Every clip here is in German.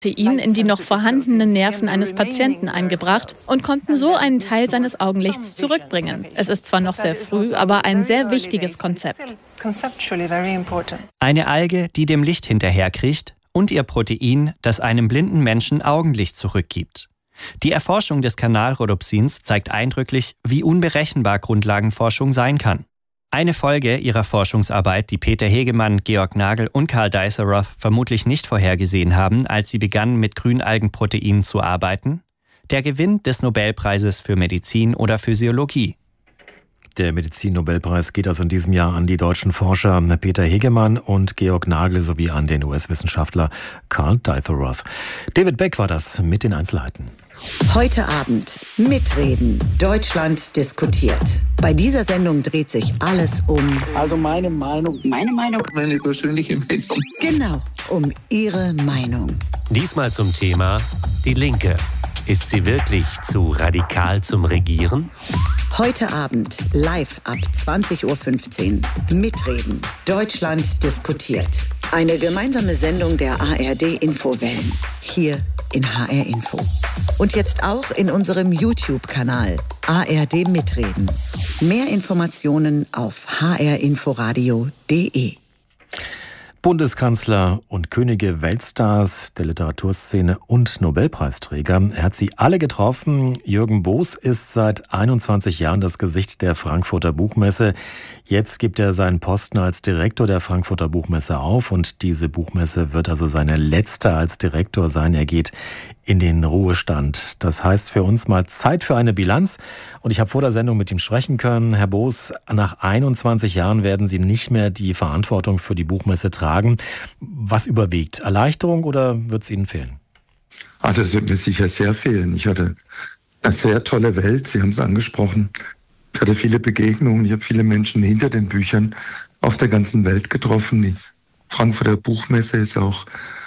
Protein in die noch vorhandenen Nerven eines Patienten eingebracht und konnten so einen Teil seines Augenlichts zurückbringen. Es ist zwar noch sehr früh, aber ein sehr wichtiges Konzept. Eine Alge, die dem Licht hinterherkriecht, und ihr Protein, das einem blinden Menschen Augenlicht zurückgibt. Die Erforschung des Kanalrhodopsins zeigt eindrücklich, wie unberechenbar Grundlagenforschung sein kann. Eine Folge ihrer Forschungsarbeit, die Peter Hegemann, Georg Nagel und Karl Deisseroth vermutlich nicht vorhergesehen haben, als sie begannen, mit Grünalgenproteinen zu arbeiten: der Gewinn des Nobelpreises für Medizin oder Physiologie. Der Medizin-Nobelpreis geht also in diesem Jahr an die deutschen Forscher Peter Hegemann und Georg Nagel sowie an den US-Wissenschaftler Karl Deisseroth. David Beck war das mit den Einzelheiten. Heute Abend mitreden. Deutschland diskutiert. Bei dieser Sendung dreht sich alles um... Also meine Meinung. Meine persönliche Meinung. Genau, um Ihre Meinung. Diesmal zum Thema die Linke. Ist sie wirklich zu radikal zum Regieren? Heute Abend live ab 20.15 Uhr. Mitreden. Deutschland diskutiert. Eine gemeinsame Sendung der ARD-Infowellen. Hier in HR Info. Und jetzt auch in unserem YouTube-Kanal ARD Mitreden. Mehr Informationen auf hrinforadio.de. Bundeskanzler und Könige, Weltstars der Literaturszene und Nobelpreisträger. Er hat sie alle getroffen. Jürgen Boos ist seit 21 Jahren das Gesicht der Frankfurter Buchmesse. Jetzt gibt er seinen Posten als Direktor der Frankfurter Buchmesse auf und diese Buchmesse wird also seine letzte als Direktor sein. Er geht in den Ruhestand. Das heißt für uns mal Zeit für eine Bilanz. Und ich habe vor der Sendung mit ihm sprechen können. Herr Boos, nach 21 Jahren werden Sie nicht mehr die Verantwortung für die Buchmesse tragen. Was überwiegt? Erleichterung oder wird es Ihnen fehlen? Das wird mir sicher sehr fehlen. Ich hatte eine sehr tolle Welt, Sie haben es angesprochen. Ich hatte viele Begegnungen, ich habe viele Menschen hinter den Büchern auf der ganzen Welt getroffen. Die Frankfurter Buchmesse ist auch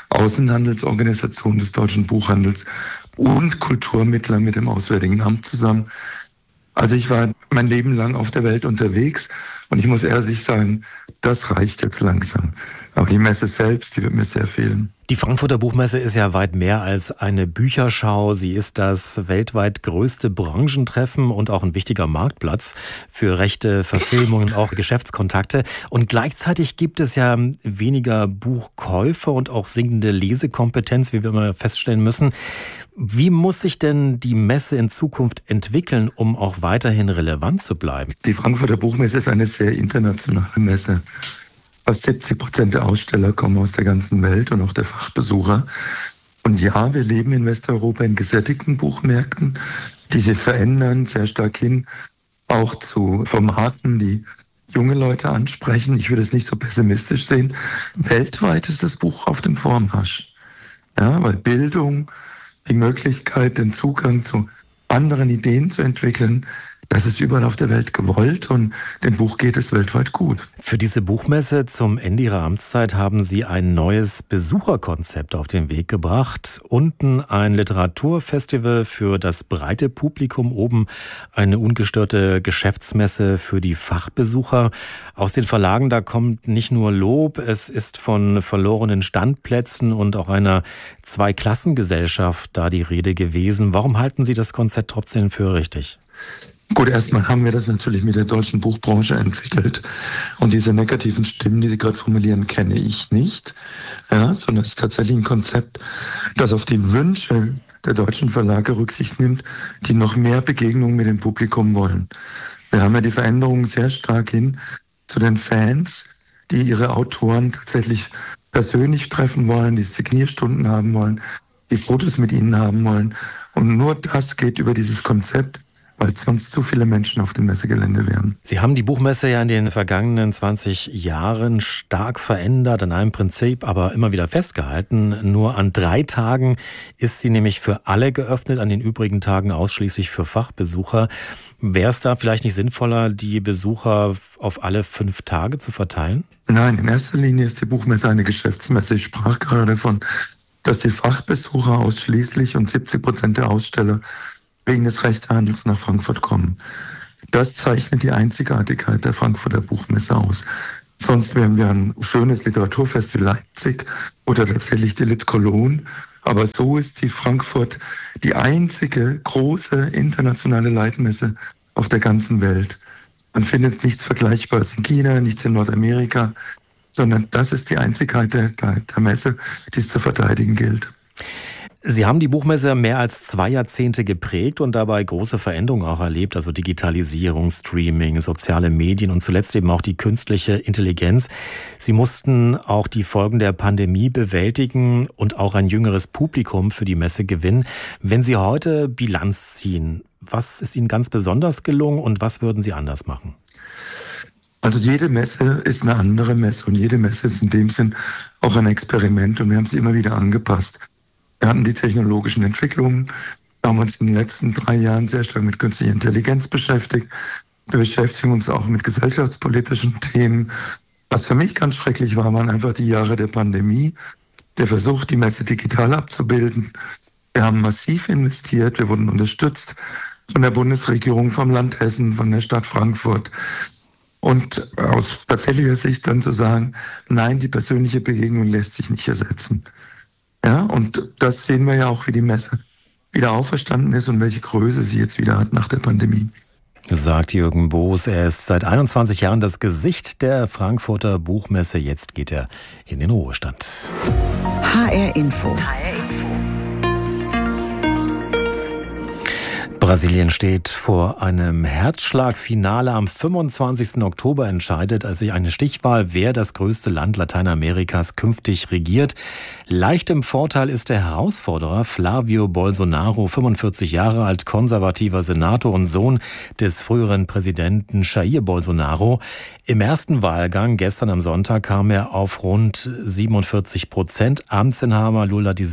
Außenhandelsorganisation des deutschen Buchhandels und Kulturmittler mit dem Auswärtigen Amt zusammen. Also ich war mein Leben lang auf der Welt unterwegs und ich muss ehrlich sagen, das reicht jetzt langsam. Aber die Messe selbst, die wird mir sehr fehlen. Die Frankfurter Buchmesse ist ja weit mehr als eine Bücherschau. Sie ist das weltweit größte Branchentreffen und auch ein wichtiger Marktplatz für rechte Verfilmungen, auch Geschäftskontakte. Und gleichzeitig gibt es ja weniger Buchkäufe und auch sinkende Lesekompetenz, wie wir immer feststellen müssen. Wie muss sich denn die Messe in Zukunft entwickeln, um auch weiterhin relevant zu bleiben? Die Frankfurter Buchmesse ist eine sehr internationale Messe. Fast 70% der Aussteller kommen aus der ganzen Welt und auch der Fachbesucher. Und ja, wir leben in Westeuropa in gesättigten Buchmärkten, die sich verändern sehr stark hin, auch zu Formaten, die junge Leute ansprechen. Ich würde es nicht so pessimistisch sehen. Weltweit ist das Buch auf dem Vormarsch. Ja, weil Bildung, die Möglichkeit, den Zugang zu anderen Ideen zu entwickeln, das ist überall auf der Welt gewollt und dem Buch geht es weltweit gut. Für diese Buchmesse zum Ende Ihrer Amtszeit haben Sie ein neues Besucherkonzept auf den Weg gebracht. Unten ein Literaturfestival für das breite Publikum, oben eine ungestörte Geschäftsmesse für die Fachbesucher. Aus den Verlagen, da kommt nicht nur Lob, es ist von verlorenen Standplätzen und auch einer Zweiklassengesellschaft da die Rede gewesen. Warum halten Sie das Konzept trotzdem für richtig? Gut, erstmal haben wir das natürlich mit der deutschen Buchbranche entwickelt. Und diese negativen Stimmen, die Sie gerade formulieren, kenne ich nicht. Ja, sondern es ist tatsächlich ein Konzept, das auf die Wünsche der deutschen Verlage Rücksicht nimmt, die noch mehr Begegnungen mit dem Publikum wollen. Wir haben ja die Veränderungen sehr stark hin zu den Fans, die ihre Autoren tatsächlich persönlich treffen wollen, die Signierstunden haben wollen, die Fotos mit ihnen haben wollen. Und nur das geht über dieses Konzept, weil sonst zu viele Menschen auf dem Messegelände wären. Sie haben die Buchmesse ja in den vergangenen 20 Jahren stark verändert, an einem Prinzip aber immer wieder festgehalten. Nur an 3 Tagen ist sie nämlich für alle geöffnet, an den übrigen Tagen ausschließlich für Fachbesucher. Wäre es da vielleicht nicht sinnvoller, die Besucher auf alle 5 Tage zu verteilen? Nein, in erster Linie ist die Buchmesse eine Geschäftsmesse. Ich sprach gerade davon, dass die Fachbesucher ausschließlich und 70% der Aussteller wegen des Rechtehandels nach Frankfurt kommen. Das zeichnet die Einzigartigkeit der Frankfurter Buchmesse aus. Sonst wären wir ein schönes Literaturfest in Leipzig oder tatsächlich die Lit Cologne. Aber so ist die Frankfurt die einzige große internationale Leitmesse auf der ganzen Welt. Man findet nichts Vergleichbares in China, nichts in Nordamerika, sondern das ist die Einzigkeit der Messe, die es zu verteidigen gilt. Sie haben die Buchmesse mehr als 2 Jahrzehnte geprägt und dabei große Veränderungen auch erlebt, also Digitalisierung, Streaming, soziale Medien und zuletzt eben auch die künstliche Intelligenz. Sie mussten auch die Folgen der Pandemie bewältigen und auch ein jüngeres Publikum für die Messe gewinnen. Wenn Sie heute Bilanz ziehen, was ist Ihnen ganz besonders gelungen und was würden Sie anders machen? Also jede Messe ist eine andere Messe und jede Messe ist in dem Sinn auch ein Experiment und wir haben sie immer wieder angepasst. Wir hatten die technologischen Entwicklungen, wir haben uns in den letzten 3 Jahren sehr stark mit künstlicher Intelligenz beschäftigt. Wir beschäftigen uns auch mit gesellschaftspolitischen Themen. Was für mich ganz schrecklich war, waren einfach die Jahre der Pandemie, der Versuch, die Messe digital abzubilden. Wir haben massiv investiert, wir wurden unterstützt von der Bundesregierung, vom Land Hessen, von der Stadt Frankfurt. Und aus tatsächlicher Sicht dann zu sagen, nein, die persönliche Begegnung lässt sich nicht ersetzen. Ja, und das sehen wir ja auch, wie die Messe wieder auferstanden ist und welche Größe sie jetzt wieder hat nach der Pandemie. Sagt Jürgen Boos. Er ist seit 21 Jahren das Gesicht der Frankfurter Buchmesse. Jetzt geht er in den Ruhestand. HR Info. Brasilien steht vor einem Herzschlagfinale. Am 25. Oktober entscheidet also eine Stichwahl, wer das größte Land Lateinamerikas künftig regiert. Leicht im Vorteil ist der Herausforderer Flávio Bolsonaro, 45 Jahre alt, konservativer Senator und Sohn des früheren Präsidenten Jair Bolsonaro. Im ersten Wahlgang, gestern am Sonntag, kam er auf rund 47%. Amtsinhaber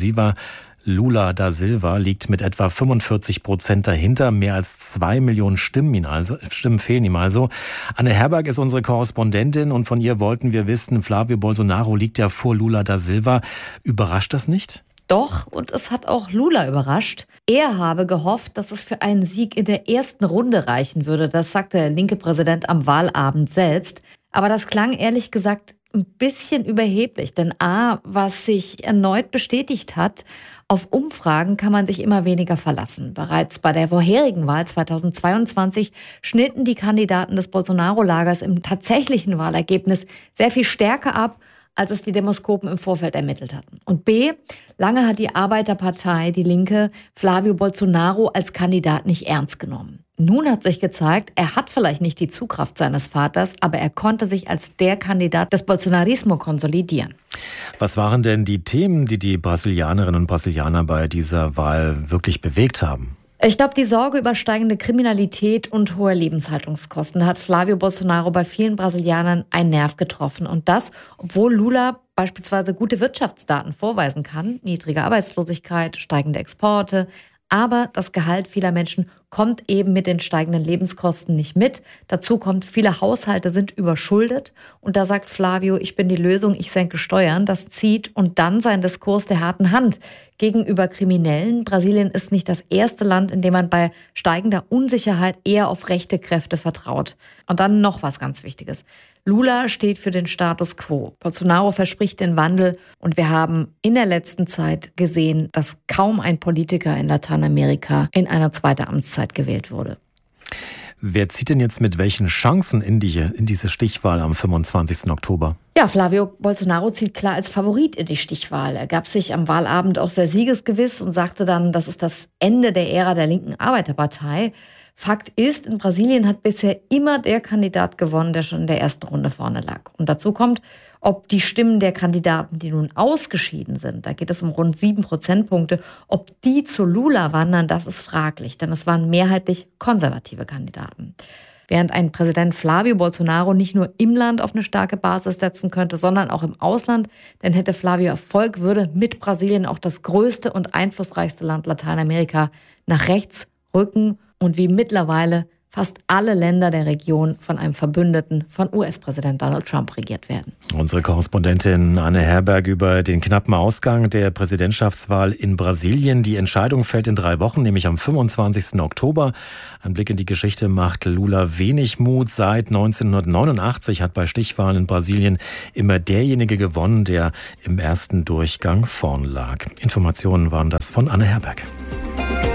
Lula da Silva liegt mit etwa 45% dahinter. Mehr als 2 Millionen Stimmen fehlen ihm also. Anne Herberg ist unsere Korrespondentin und von ihr wollten wir wissen, Flávio Bolsonaro liegt ja vor Lula da Silva. Überrascht das nicht? Doch, und es hat auch Lula überrascht. Er habe gehofft, dass es für einen Sieg in der ersten Runde reichen würde. Das sagte der linke Präsident am Wahlabend selbst. Aber das klang ehrlich gesagt ein bisschen überheblich. Denn was sich erneut bestätigt hat, auf Umfragen kann man sich immer weniger verlassen. Bereits bei der vorherigen Wahl 2022 schnitten die Kandidaten des Bolsonaro-Lagers im tatsächlichen Wahlergebnis sehr viel stärker ab, als es die Demoskopen im Vorfeld ermittelt hatten. Und lange hat die Arbeiterpartei, die Linke, Flávio Bolsonaro als Kandidat nicht ernst genommen. Nun hat sich gezeigt, er hat vielleicht nicht die Zugkraft seines Vaters, aber er konnte sich als der Kandidat des Bolsonarismo konsolidieren. Was waren denn die Themen, die die Brasilianerinnen und Brasilianer bei dieser Wahl wirklich bewegt haben? Ich glaube, die Sorge über steigende Kriminalität und hohe Lebenshaltungskosten hat Flávio Bolsonaro bei vielen Brasilianern einen Nerv getroffen. Und das, obwohl Lula beispielsweise gute Wirtschaftsdaten vorweisen kann, niedrige Arbeitslosigkeit, steigende Exporte. Aber das Gehalt vieler Menschen kommt eben mit den steigenden Lebenskosten nicht mit. Dazu kommt, viele Haushalte sind überschuldet. Und da sagt Flávio, ich bin die Lösung, ich senke Steuern. Das zieht und dann sein Diskurs der harten Hand gegenüber Kriminellen. Brasilien ist nicht das erste Land, in dem man bei steigender Unsicherheit eher auf rechte Kräfte vertraut. Und dann noch was ganz Wichtiges. Lula steht für den Status quo. Bolsonaro verspricht den Wandel. Und wir haben in der letzten Zeit gesehen, dass kaum ein Politiker in Lateinamerika in eine zweite Amtszeit gewählt wurde. Wer zieht denn jetzt mit welchen Chancen in diese Stichwahl am 25. Oktober? Ja, Flávio Bolsonaro zieht klar als Favorit in die Stichwahl. Er gab sich am Wahlabend auch sehr siegesgewiss und sagte dann, das ist das Ende der Ära der linken Arbeiterpartei. Fakt ist, in Brasilien hat bisher immer der Kandidat gewonnen, der schon in der ersten Runde vorne lag. Und dazu kommt, ob die Stimmen der Kandidaten, die nun ausgeschieden sind, da geht es um rund 7 Prozentpunkte, ob die zu Lula wandern, das ist fraglich, denn es waren mehrheitlich konservative Kandidaten. Während ein Präsident Flávio Bolsonaro nicht nur im Land auf eine starke Basis setzen könnte, sondern auch im Ausland, denn hätte Flávio Erfolg, würde mit Brasilien auch das größte und einflussreichste Land Lateinamerika nach rechts rücken und wie mittlerweile fast alle Länder der Region von einem Verbündeten von US-Präsident Donald Trump regiert werden. Unsere Korrespondentin Anne Herberg über den knappen Ausgang der Präsidentschaftswahl in Brasilien. Die Entscheidung fällt in 3 Wochen, nämlich am 25. Oktober. Ein Blick in die Geschichte macht Lula wenig Mut. Seit 1989 hat bei Stichwahlen in Brasilien immer derjenige gewonnen, der im ersten Durchgang vorn lag. Informationen waren das von Anne Herberg.